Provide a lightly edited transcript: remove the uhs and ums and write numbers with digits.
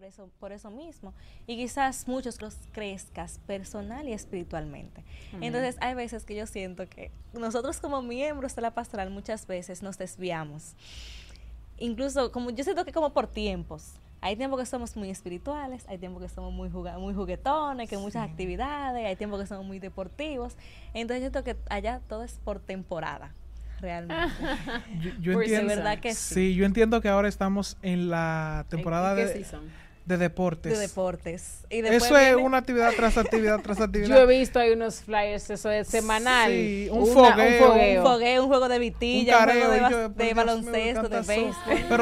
por eso mismo. Y quizás muchos los crezcas personal y espiritualmente. Entonces hay veces que yo siento que nosotros como miembros de la pastoral muchas veces nos desviamos. Incluso como yo siento que como por tiempos. Hay tiempos que somos muy espirituales, hay tiempos que somos muy juguetones, que muchas actividades, hay tiempos que somos muy deportivos. Entonces yo siento que allá todo es por temporada, realmente. Yo entiendo, de verdad que sí, yo entiendo que ahora estamos en la temporada de deportes. De deportes. Y eso es una actividad tras actividad tras actividad. Yo he visto hay unos flyers, eso es semanal. Sí, un fogueo, un juego de vitilla, un juego de baloncesto, de béisbol.